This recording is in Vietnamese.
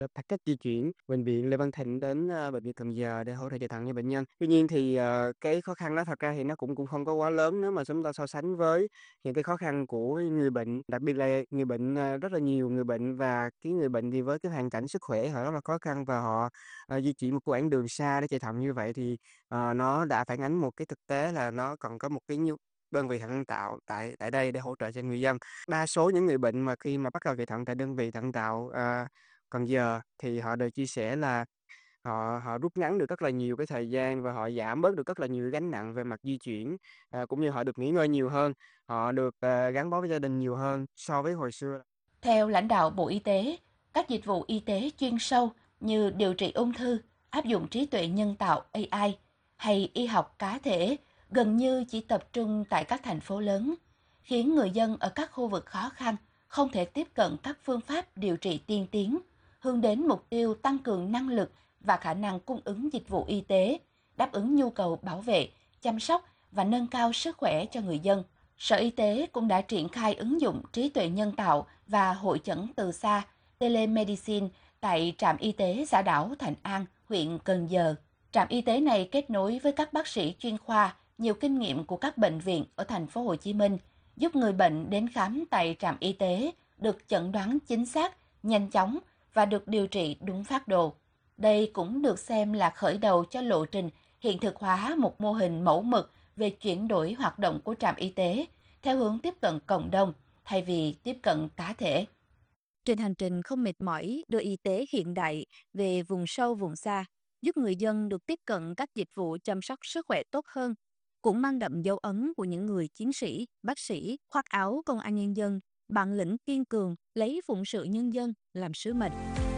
Đặt cách di chuyển bệnh viện Lê Văn Thịnh đến, bệnh viện Cần Giờ để hỗ trợ chạy thận cho bệnh nhân. Tuy nhiên thì, cái khó khăn đó thật ra thì nó cũng cũng không có quá lớn nếu mà chúng ta so sánh với những cái khó khăn của người bệnh, đặc biệt là người bệnh, rất là nhiều người bệnh và cái người bệnh thì với cái hoàn cảnh sức khỏe họ rất là khó khăn và họ, di chuyển một quãng đường xa để chạy thận như vậy thì, nó đã phản ánh một cái thực tế là nó còn có một cái đơn vị thận nhân tạo tại tại đây để hỗ trợ cho người dân. Đa số những người bệnh mà khi mà bắt đầu chạy thận tại đơn vị thận tạo, Cần Giờ thì họ đều chia sẻ là họ họ rút ngắn được rất là nhiều cái thời gian và họ giảm bớt được rất là nhiều cái gánh nặng về mặt di chuyển, cũng như họ được nghỉ ngơi nhiều hơn, họ được, gắn bó với gia đình nhiều hơn so với hồi xưa. Theo lãnh đạo Bộ Y tế, các dịch vụ y tế chuyên sâu như điều trị ung thư, áp dụng trí tuệ nhân tạo AI hay y học cá thể gần như chỉ tập trung tại các thành phố lớn, khiến người dân ở các khu vực khó khăn không thể tiếp cận các phương pháp điều trị tiên tiến, hướng đến mục tiêu tăng cường năng lực và khả năng cung ứng dịch vụ y tế, đáp ứng nhu cầu bảo vệ, chăm sóc và nâng cao sức khỏe cho người dân. Sở Y tế cũng đã triển khai ứng dụng trí tuệ nhân tạo và hội chẩn từ xa telemedicine tại trạm y tế xã đảo Thạnh An, huyện Cần Giờ. Trạm y tế này kết nối với các bác sĩ chuyên khoa, nhiều kinh nghiệm của các bệnh viện ở thành phố Hồ Chí Minh, giúp người bệnh đến khám tại trạm y tế được chẩn đoán chính xác, nhanh chóng và được điều trị đúng phác đồ. Đây cũng được xem là khởi đầu cho lộ trình hiện thực hóa một mô hình mẫu mực về chuyển đổi hoạt động của trạm y tế theo hướng tiếp cận cộng đồng thay vì tiếp cận cá thể. Trên hành trình không mệt mỏi đưa y tế hiện đại về vùng sâu vùng xa, giúp người dân được tiếp cận các dịch vụ chăm sóc sức khỏe tốt hơn, cũng mang đậm dấu ấn của những người chiến sĩ, bác sĩ, khoác áo công an nhân dân, bản lĩnh kiên cường, lấy phụng sự nhân dân làm sứ mệnh.